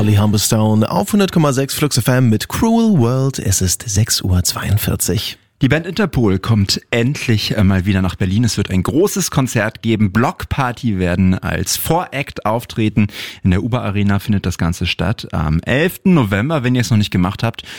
Molly Humberstone auf 100,6 Flux FM mit Cruel World. Es ist 6:42 Uhr. Die Band Interpol kommt endlich mal wieder nach Berlin. Es wird ein großes Konzert geben. Blockparty werden als Voract auftreten. In der Uber Arena findet das Ganze statt am 11. November. Wenn ihr es noch nicht gemacht habt,